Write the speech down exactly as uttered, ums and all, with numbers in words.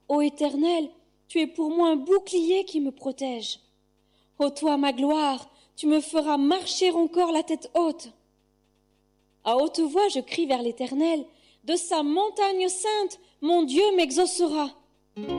Ô Éternel, tu es pour moi un bouclier qui me protège. Ô toi, ma gloire, tu me feras marcher encore la tête haute. À haute voix, je crie vers l'Éternel. De sa montagne sainte, mon Dieu m'exaucera.